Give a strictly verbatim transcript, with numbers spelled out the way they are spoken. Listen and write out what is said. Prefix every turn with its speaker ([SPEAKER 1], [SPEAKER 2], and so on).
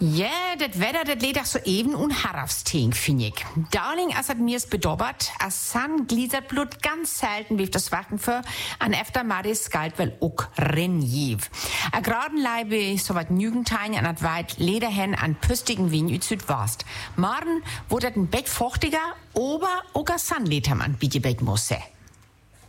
[SPEAKER 1] Ja, das Wetter, das lädt auch so eben und Harafsting, finde ich. Darling, als hat mir's bedobbert, als San gliedert Blut ganz selten wie das Wachen für, an efter Maris galt wel ook renjiv. A graden Leibe, so wat Nügentein an at weit Lederhen an püstigen Wien üt Südwast. Morgen wurde ein Bett feuchtiger, ober oger San lädt am an, wie die Bett muss.